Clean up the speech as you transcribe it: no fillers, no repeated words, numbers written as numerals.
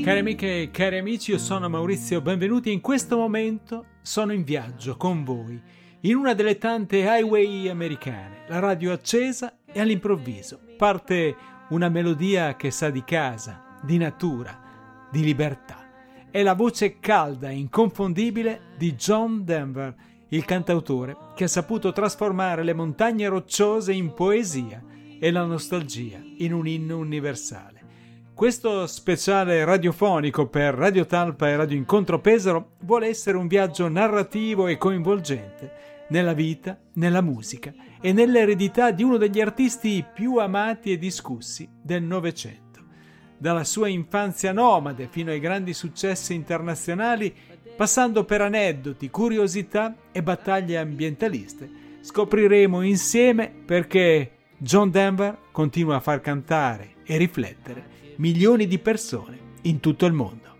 Cari amiche e cari amici, io sono Maurizio, benvenuti. In questo momento sono in viaggio con voi in una delle tante highway americane, la radio accesa e all'improvviso parte una melodia che sa di casa, di natura, di libertà. È la voce calda e inconfondibile di John Denver, il cantautore che ha saputo trasformare le montagne rocciose in poesia e la nostalgia in un inno universale. Questo speciale radiofonico per Radio Talpa e Radio Incontro Pesaro vuole essere un viaggio narrativo e coinvolgente nella vita, nella musica e nell'eredità di uno degli artisti più amati e discussi del Novecento. Dalla sua infanzia nomade fino ai grandi successi internazionali, passando per aneddoti, curiosità e battaglie ambientaliste, scopriremo insieme perché John Denver continua a far cantare e riflettere milioni di persone in tutto il mondo.